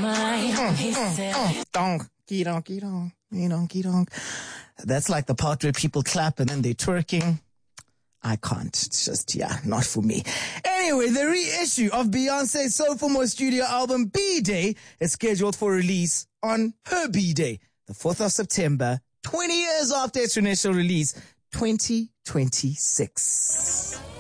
Donkey, donkey, donkey, donk. That's like the part where people clap and then they're twerking. I can't. It's just, not for me. Anyway, the reissue of Beyonce's Sophomore studio album B-Day is scheduled for release on her B-Day, the 4th of September, 20 years after its initial release, 2026.